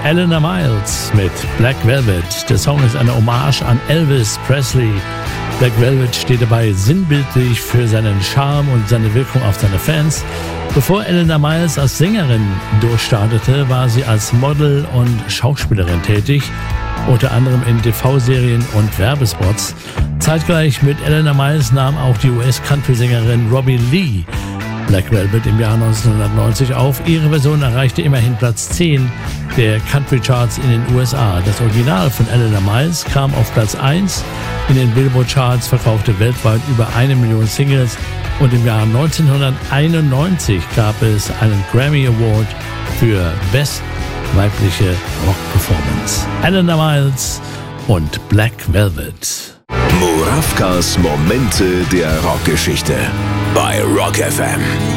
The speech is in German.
Eleanor Miles mit Black Velvet. Der Song ist eine Hommage an Elvis Presley. Black Velvet steht dabei sinnbildlich für seinen Charme und seine Wirkung auf seine Fans. Bevor Eleanor Miles als Sängerin durchstartete, war sie als Model und Schauspielerin tätig, unter anderem in TV-Serien und Werbespots. Zeitgleich mit Eleanor Miles nahm auch die US-Country-Sängerin Robbie Lee Black Velvet im Jahr 1990 auf. Ihre Version erreichte immerhin Platz 10 der Country Charts in den USA. Das Original von Eleanor Miles kam auf Platz 1 in den Billboard Charts, verkaufte weltweit über 1 Million Singles und im Jahr 1991 gab es einen Grammy Award für Best weibliche Rock Performance. Eleanor Miles und Black Velvet. Murawkas Momente der Rockgeschichte bei Rock FM.